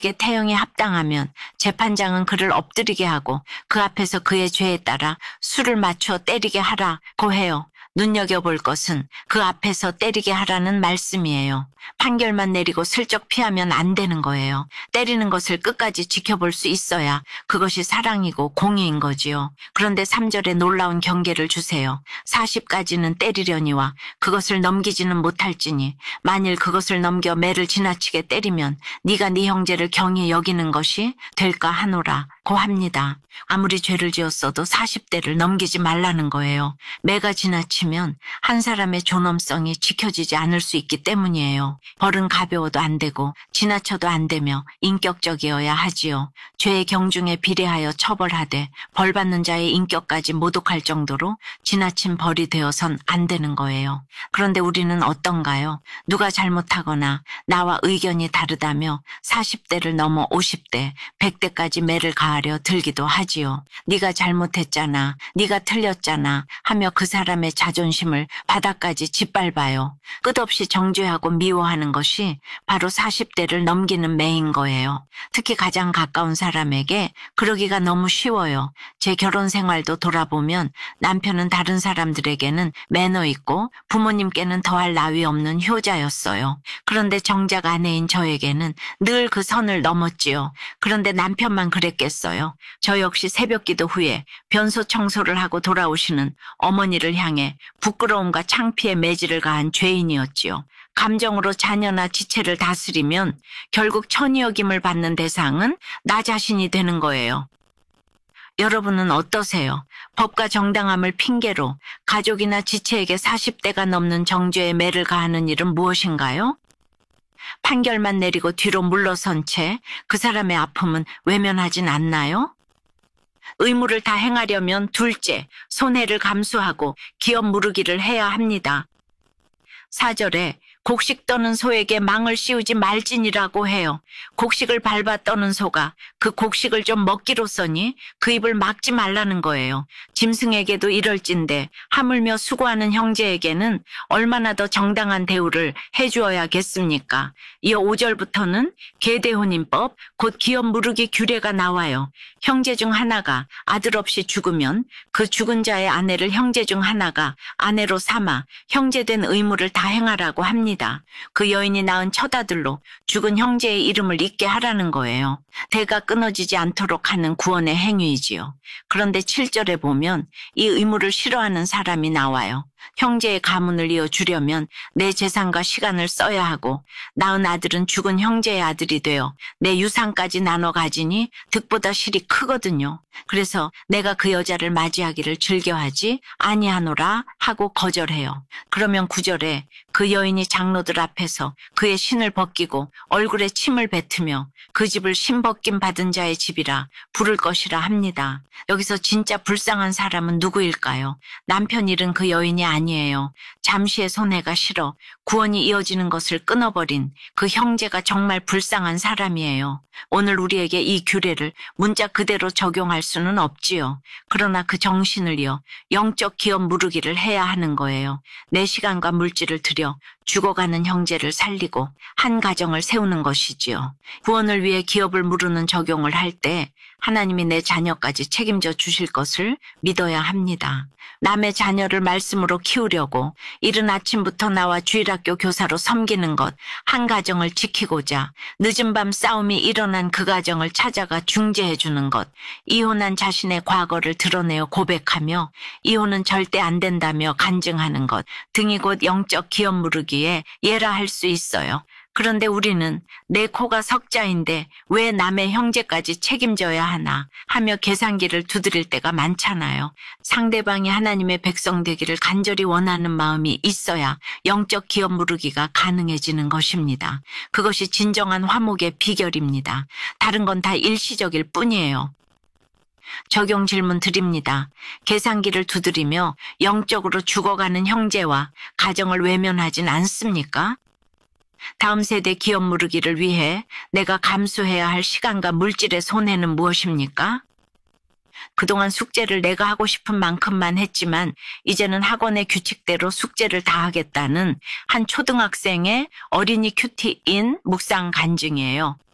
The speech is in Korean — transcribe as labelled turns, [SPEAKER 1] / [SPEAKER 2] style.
[SPEAKER 1] 태형이 합당하면 재판장은 그를 엎드리게 하고 그 앞에서 그의 죄에 따라 수를 맞춰 때리게 하라고 해요. 눈여겨볼 것은 그 앞에서 때리게 하라는 말씀이에요. 판결만 내리고 슬쩍 피하면 안 되는 거예요. 때리는 것을 끝까지 지켜볼 수 있어야 그것이 사랑이고 공의인 거지요. 그런데 3절에 놀라운 경계를 주세요. 40까지는 때리려니와 그것을 넘기지는 못할지니 만일 그것을 넘겨 매를 지나치게 때리면 네가 네 형제를 경히 여기는 것이 될까 하노라고 합니다. 아무리 죄를 지었어도 40대를 넘기지 말라는 거예요. 매가 지나치면 한 사람의 존엄성이 지켜지지 않을 수 있기 때문이에요. 벌은 가벼워도 안 되고 지나쳐도 안 되며 인격적이어야 하지요. 죄의 경중에 비례하여 처벌하되 벌 받는 자의 인격까지 모독할 정도로 지나친 벌이 되어선 안 되는 거예요. 그런데 우리는 어떤가요? 누가 잘못하거나 나와 의견이 다르다며 40대를 넘어 50대, 100대까지 매를 가하려 들기도 하지요. 네가 잘못했잖아, 네가 틀렸잖아 하며 그 사람의 자존심을 바닥까지 짓밟아요. 끝없이 정죄하고 미워하는 것이 바로 40대를 넘기는 매인 거예요. 특히 가장 가까운 사람에게 그러기가 너무 쉬워요. 제 결혼 생활도 돌아보면 남편은 다른 사람들에게는 매너 있고 부모님께는 더할 나위 없는 효자였어요. 그런데 정작 아내인 저에게는 늘 그 선을 넘었지요. 그런데 남편만 그랬겠어요. 저 역시 새벽기도 후에 변소 청소를 하고 돌아오시는 어머니를 향해 부끄러움과 창피의 매질을 가한 죄인이었지요. 감정으로 자녀나 지체를 다스리면 결국 천이 여김을 받는 대상은 나 자신이 되는 거예요. 여러분은 어떠세요? 법과 정당함을 핑계로 가족이나 지체에게 40대가 넘는 정죄의 매를 가하는 일은 무엇인가요? 판결만 내리고 뒤로 물러선 채 그 사람의 아픔은 외면하진 않나요? 의무를 다 행하려면 둘째, 손해를 감수하고 기업 무르기를 해야 합니다. 4절에 곡식 떠는 소에게 망을 씌우지 말지니라고 해요. 곡식을 밟아 떠는 소가 그 곡식을 좀 먹기로써니 그 입을 막지 말라는 거예요. 짐승에게도 이럴진데 하물며 수고하는 형제에게는 얼마나 더 정당한 대우를 해주어야겠습니까? 이어 5절부터는 계대혼인법, 곧 기업 무르기 규례가 나와요. 형제 중 하나가 아들 없이 죽으면 그 죽은 자의 아내를 형제 중 하나가 아내로 삼아 형제된 의무를 다 행하라고 합니다. 그 여인이 낳은 첫 아들로 죽은 형제의 이름을 잊게 하라는 거예요. 대가 끊어지지 않도록 하는 구원의 행위이지요. 그런데 7절에 보면 이 의무를 싫어하는 사람이 나와요. 형제의 가문을 이어주려면 내 재산과 시간을 써야 하고 낳은 아들은 죽은 형제의 아들이 되어 내 유산까지 나눠 가지니 득보다 실이 크거든요. 그래서 내가 그 여자를 맞이하기를 즐겨하지 아니하노라 하고 거절해요. 그러면 9절에 그 여인이 장로들 앞에서 그의 신을 벗기고 얼굴에 침을 뱉으며 그 집을 신벗김 받은 자의 집이라 부를 것이라 합니다. 여기서 진짜 불쌍한 사람은 누구일까요? 남편 잃은 그 여인이 아니에요. 잠시의 손해가 싫어 구원이 이어지는 것을 끊어버린 그 형제가 정말 불쌍한 사람이에요. 오늘 우리에게 이 규례를 문자 그대로 적용할 수는 없지요. 그러나 그 정신을 이어 영적 기업 무르기를 해야 하는 거예요. 내 시간과 물질을 들여 죽어가는 형제를 살리고 한 가정을 세우는 것이지요. 구원을 위해 기업을 무르는 적용을 할 때 하나님이 내 자녀까지 책임져 주실 것을 믿어야 합니다. 남의 자녀를 말씀으로 키우려고 이른 아침부터 나와 주일학교 교사로 섬기는 것, 한 가정을 지키고자 늦은 밤 싸움이 일어난 그 가정을 찾아가 중재해 주는 것, 이혼한 자신의 과거를 드러내어 고백하며 이혼은 절대 안 된다며 간증하는 것 등이 곧 영적 기업 무르기에 예라 할 수 있어요. 그런데 우리는 내 코가 석자인데 왜 남의 형제까지 책임져야 하나 하며 계산기를 두드릴 때가 많잖아요. 상대방이 하나님의 백성 되기를 간절히 원하는 마음이 있어야 영적 기업 무르기가 가능해지는 것입니다. 그것이 진정한 화목의 비결입니다. 다른 건 다 일시적일 뿐이에요. 적용 질문 드립니다. 계산기를 두드리며 영적으로 죽어가는 형제와 가정을 외면하진 않습니까? 다음 세대 기업 무르기를 위해 내가 감수해야 할 시간과 물질의 손해는 무엇입니까? 그동안 숙제를 내가 하고 싶은 만큼만 했지만 이제는 학원의 규칙대로 숙제를 다 하겠다는 한 초등학생의 어린이 큐티인 묵상 간증이에요.